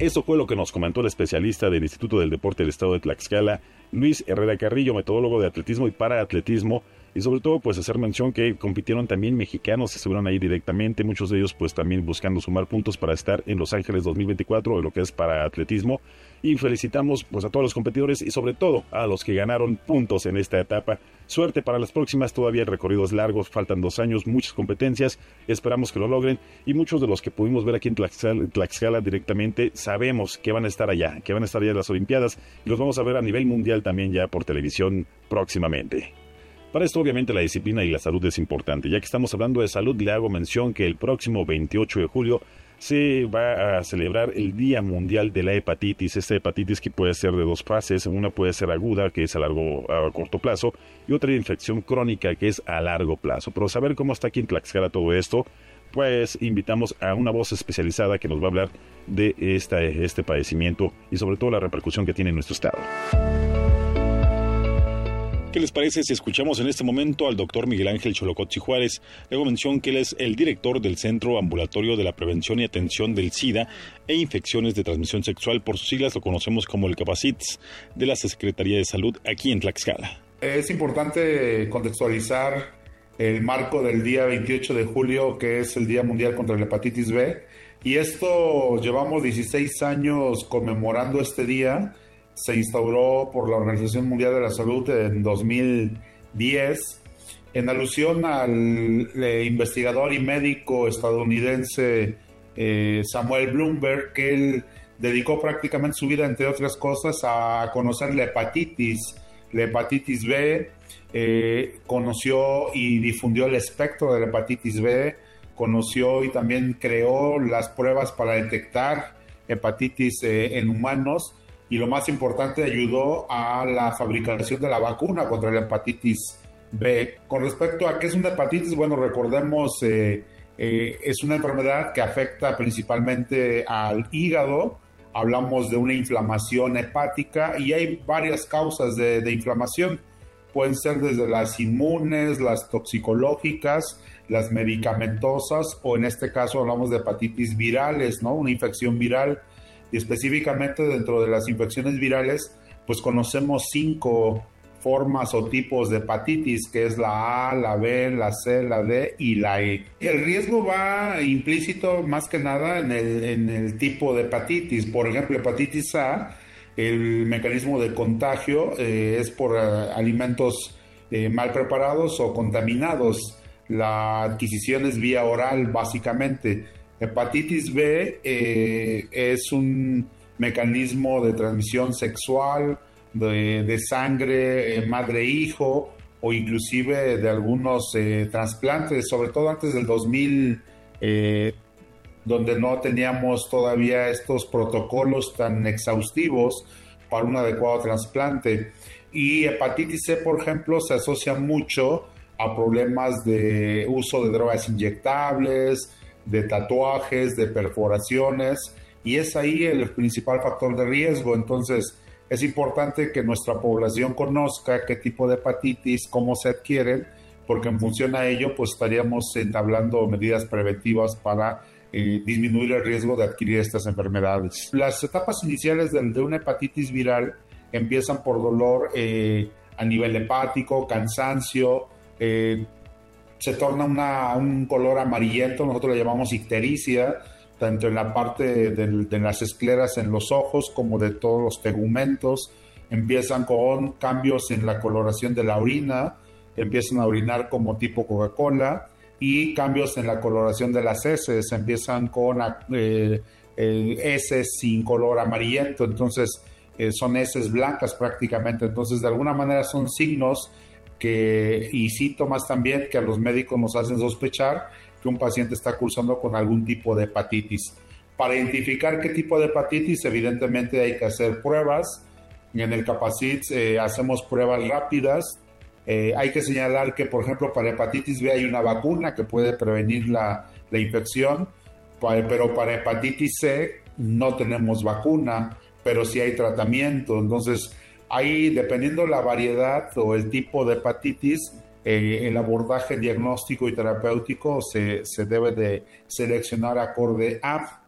Esto fue lo que nos comentó el especialista del Instituto del Deporte del Estado de Tlaxcala, Luis Herrera Carrillo, metodólogo de atletismo y paraatletismo, y sobre todo pues hacer mención que compitieron también mexicanos, estuvieron ahí directamente, muchos de ellos pues también buscando sumar puntos para estar en Los Ángeles 2024 de lo que es para atletismo, y felicitamos pues a todos los competidores y sobre todo a los que ganaron puntos en esta etapa. Suerte para las próximas, todavía el recorrido es largo, faltan 2 años, muchas competencias, esperamos que lo logren, y muchos de los que pudimos ver aquí en Tlaxcala directamente sabemos que van a estar allá, en las Olimpiadas, y los vamos a ver a nivel mundial también ya por televisión próximamente. Para esto, obviamente, la disciplina y la salud es importante. Ya que estamos hablando de salud, le hago mención que el próximo 28 de julio se va a celebrar el Día Mundial de la Hepatitis. Esta hepatitis que puede ser de 2 fases. Una puede ser aguda, que es a corto plazo, y otra infección crónica, que es a largo plazo. Pero saber cómo está aquí en Tlaxcala todo esto, pues invitamos a una voz especializada que nos va a hablar de este padecimiento y sobre todo la repercusión que tiene en nuestro estado. ¿Qué les parece si escuchamos en este momento al doctor Miguel Ángel Xolocotzi Juárez? Le hago mención que él es el director del Centro Ambulatorio de la Prevención y Atención del SIDA e Infecciones de Transmisión Sexual, por sus siglas lo conocemos como el CAPACITS, de la Secretaría de Salud aquí en Tlaxcala. Es importante contextualizar el marco del día 28 de julio, que es el Día Mundial contra la Hepatitis B, y esto llevamos 16 años conmemorando este día. Se instauró por la Organización Mundial de la Salud en 2010 en alusión al investigador y médico estadounidense Samuel Bloomberg, que él dedicó prácticamente su vida, entre otras cosas, a conocer la hepatitis B, conoció y difundió el espectro de la hepatitis B, conoció y también creó las pruebas para detectar hepatitis en humanos, y lo más importante, ayudó a la fabricación de la vacuna contra la hepatitis B. Con respecto a qué es una hepatitis, bueno, recordemos, es una enfermedad que afecta principalmente al hígado. Hablamos de una inflamación hepática y hay varias causas de inflamación. Pueden ser desde las inmunes, las toxicológicas, las medicamentosas, o en este caso hablamos de hepatitis virales, ¿no? Una infección viral. Y específicamente dentro de las infecciones virales, pues conocemos 5 formas o tipos de hepatitis, que es la A, la B, la C, la D y la E. El riesgo va implícito más que nada en el tipo de hepatitis. Por ejemplo, hepatitis A, el mecanismo de contagio es por alimentos mal preparados o contaminados. La adquisición es vía oral, básicamente. Hepatitis B es un mecanismo de transmisión sexual, de sangre madre-hijo, o inclusive de algunos trasplantes, sobre todo antes del 2000, donde no teníamos todavía estos protocolos tan exhaustivos para un adecuado trasplante. Y hepatitis C, por ejemplo, se asocia mucho a problemas de uso de drogas inyectables, de tatuajes, de perforaciones, y es ahí el principal factor de riesgo. Entonces es importante que nuestra población conozca qué tipo de hepatitis, cómo se adquieren, porque en función a ello pues estaríamos entablando medidas preventivas para disminuir el riesgo de adquirir estas enfermedades. Las etapas iniciales de una hepatitis viral empiezan por dolor a nivel hepático, cansancio, se torna un color amarillento, nosotros le llamamos ictericia, tanto en la parte de las escleras en los ojos como de todos los tegumentos. Empiezan con cambios en la coloración de la orina, empiezan a orinar como tipo Coca-Cola, y cambios en la coloración de las heces, empiezan con heces sin color amarillento, entonces son heces blancas prácticamente. Entonces de alguna manera son signos y síntomas también que a los médicos nos hacen sospechar que un paciente está cursando con algún tipo de hepatitis. Para identificar qué tipo de hepatitis, evidentemente hay que hacer pruebas. En el CAPACITS hacemos pruebas rápidas. Hay que señalar que, por ejemplo, para hepatitis B hay una vacuna que puede prevenir la infección, pero para hepatitis C no tenemos vacuna, pero sí hay tratamiento. Entonces, ahí, dependiendo la variedad o el tipo de hepatitis, el abordaje diagnóstico y terapéutico se debe de seleccionar acorde a.